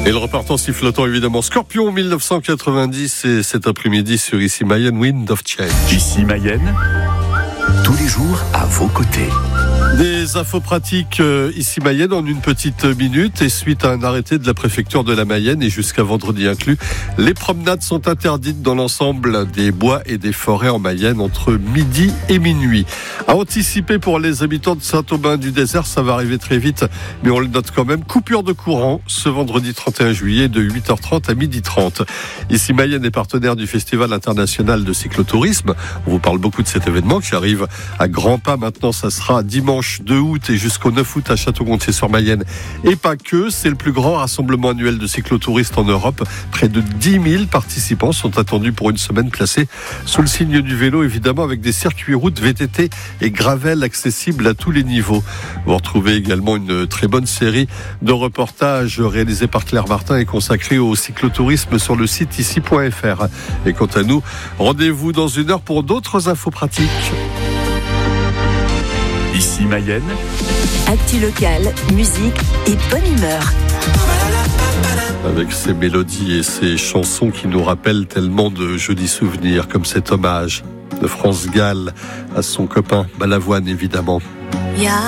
Et le repartant sifflotant évidemment Scorpion 1990 et cet après-midi sur Ici Mayenne, Wind of Change. Ici Mayenne, tous les jours à vos côtés. Des infos pratiques ici Mayenne en une petite minute et suite à un arrêté de la préfecture de la Mayenne et jusqu'à vendredi inclus, les promenades sont interdites dans l'ensemble des bois et des forêts en Mayenne entre midi et minuit. À anticiper pour les habitants de Saint-Aubin-du-Désert, ça va arriver très vite, mais on le note quand même. Coupure de courant ce vendredi 31 juillet de 8h30 à 12h30. Ici Mayenne est partenaire du Festival international de cyclotourisme. On vous parle beaucoup de cet événement qui arrive à grands pas maintenant. Ça sera dimanche 2 août et jusqu'au 9 août à Château-Gontier-sur-Mayenne. Et pas que, c'est le plus grand rassemblement annuel de cyclotouristes en Europe. Près de 10 000 participants sont attendus pour une semaine placée sous le signe du vélo, évidemment, avec des circuits routes, VTT et gravel accessibles à tous les niveaux. Vous retrouvez également une très bonne série de reportages réalisés par Claire Martin et consacrés au cyclotourisme sur le site ici.fr. Et quant à nous, rendez-vous dans une heure pour d'autres infos pratiques. Ici Mayenne, actu locale, musique et bonne humeur. Avec ces mélodies et ces chansons qui nous rappellent tellement de jolis souvenirs, comme cet hommage de France Gall à son copain Balavoine, évidemment.